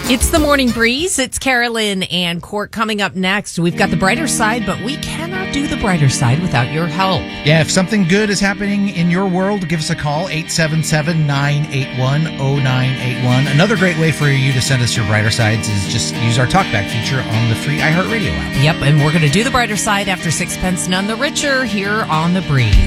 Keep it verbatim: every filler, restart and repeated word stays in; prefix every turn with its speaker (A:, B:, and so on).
A: It's the Morning Breeze. It's Carolyn and Court coming up next. We've got the brighter side, but we cannot do the brighter side without your help.
B: Yeah, if something good is happening in your world, give us a call, eight seven seven, nine eight one, zero nine eight one. Another great way for you to send us your brighter sides is just use our talkback feature on the free iHeartRadio app.
A: Yep, and we're going to do the brighter side after Sixpence None the Richer here on The Breeze.